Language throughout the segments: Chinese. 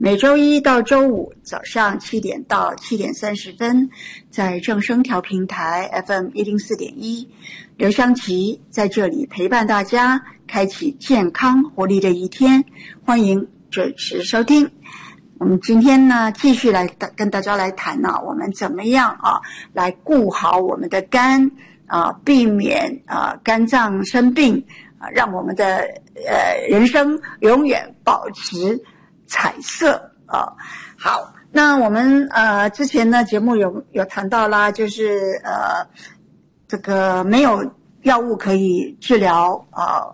每周一到周五早上7点到7点30分，在正声调频台 FM104.1，刘湘琪在这里陪伴大家，开启健康活力的一天，欢迎准时收听。我们今天呢，继续来跟大家来谈我们怎么样来顾好我们的肝避免肝脏生病让我们的人生永远保持彩色好，那我们之前呢节目有谈到啦，就是这个没有药物可以治疗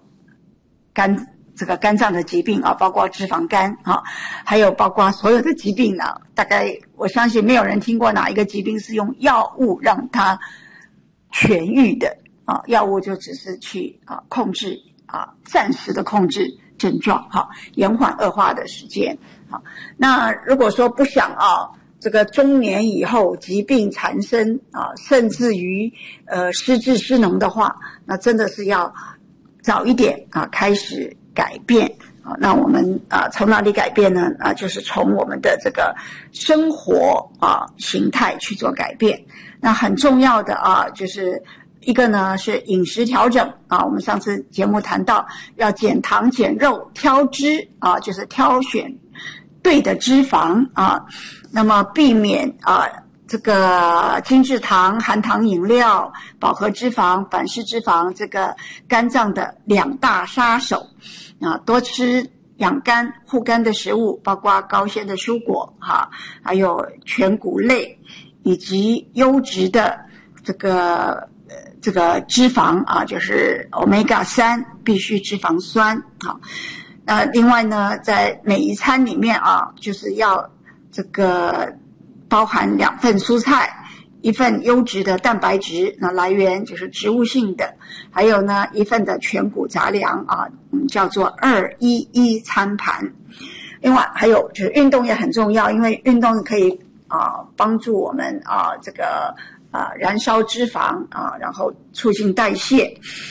肝脏的疾病包括脂肪肝还有包括所有的疾病大概我相信没有人听过哪一个疾病是用药物让它痊愈的药物就只是去控制暂时的控制症状延缓恶化的时间那如果说不想这个中年以后疾病缠身甚至于失智失能的话，那真的是要早一点开始改变那我们从哪里改变呢就是从我们的这个生活形态去做改变。那很重要的就是一个呢是饮食调整我们上次节目谈到要减糖减肉挑脂就是挑选对的脂肪那么避免这个精制糖、含糖饮料、饱和脂肪、反式脂肪这个肝脏的2大杀手多吃养肝护肝的食物，包括高纤的蔬果还有全谷类以及优质的这个脂肪就是 Omega-3 必需脂肪酸另外呢在每一餐里面就是要这个包含2份蔬菜，1份优质的蛋白质，那来源就是植物性的，还有呢1份的全谷杂粮叫做211餐盘。另外还有就是运动也很重要，因为运动可以帮助我们这个燃烧脂肪然后促进代谢。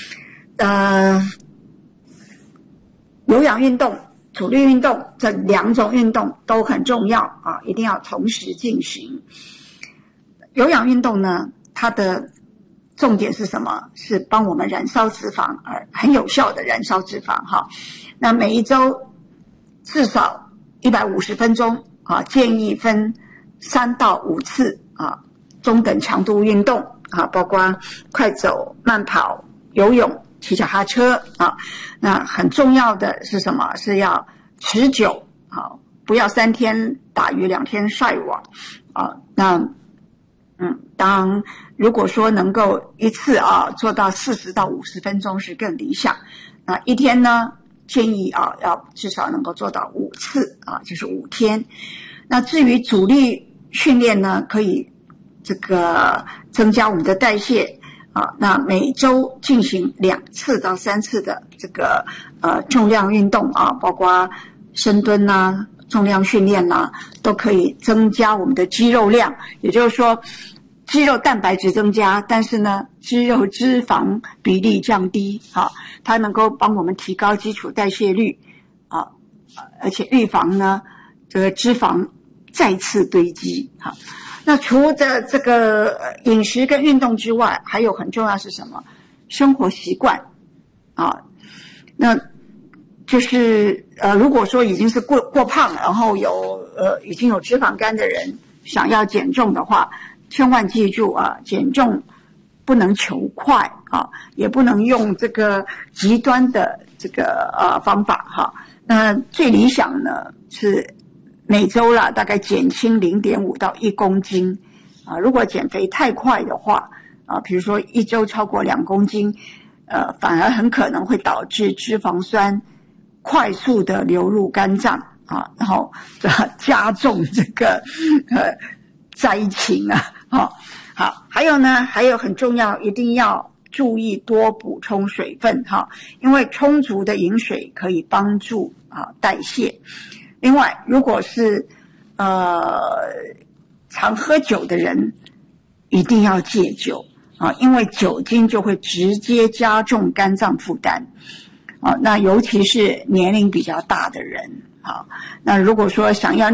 有氧运动、阻力运动这2种运动都很重要一定要同时进行。有氧运动呢，它的重点是什么？是帮我们燃烧脂肪，很有效的燃烧脂肪那每一周至少150分钟建议分3到5次中等强度运动包括快走、慢跑、游泳、骑脚踏车那很重要的是什么？是要持久不要3天打鱼2天晒网那当如果说能够一次做到40到50分钟是更理想。那一天呢建议要至少能够做到5次就是5天。那至于阻力训练呢，可以这个增加我们的代谢那每周进行2次到3次的这个重量运动包括深蹲重量训练都可以增加我们的肌肉量，也就是说肌肉蛋白质增加，但是呢肌肉脂肪比例降低它能够帮我们提高基础代谢率而且预防呢这个脂肪再次堆积那除了这个饮食跟运动之外，还有很重要是什么？生活习惯那就是如果说已经是过胖，然后已经有脂肪肝的人想要减重的话，千万记住减重不能求快也不能用这个极端的这个方法那最理想呢是每周大概减轻0.5到1公斤如果减肥太快的话比如说1周超过2公斤反而很可能会导致脂肪酸快速的流入肝脏然后加重这个灾情好，还有呢还有很重要，一定要注意多补充水分因为充足的饮水可以帮助代谢。另外如果是常喝酒的人一定要戒酒因为酒精就会直接加重肝脏负担那尤其是年龄比较大的人好，那如果说想要